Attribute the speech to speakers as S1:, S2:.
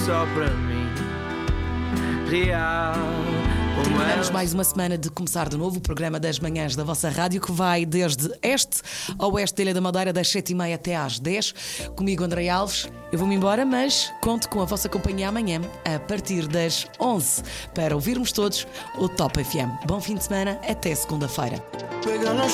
S1: só para mim. Real.
S2: Terminamos mais uma semana de começar de novo o programa das manhãs da vossa rádio, que vai desde este a oeste da Ilha da Madeira, das 7h30 até às 10. Comigo, André Alves. Eu vou-me embora, mas conto com a vossa companhia amanhã, a partir das 11, para ouvirmos todos o Top FM. Bom fim de semana, até segunda-feira.